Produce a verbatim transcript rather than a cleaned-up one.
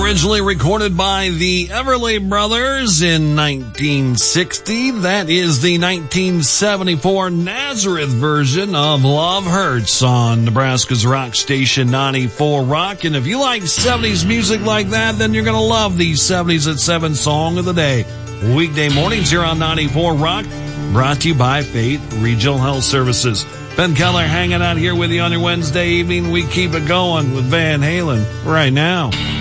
Originally recorded by the Everly Brothers in nineteen sixty, that is the nineteen seventy-four Nazareth version of Love Hurts on Nebraska's rock station ninety-four Rock. And if you like seventies music like that, then you're going to love the seventies at seven Song of the Day. Weekday mornings here on ninety-four Rock, brought to you by Faith Regional Health Services. Ben Keller hanging out here with you on your Wednesday evening. We keep it going with Van Halen right now.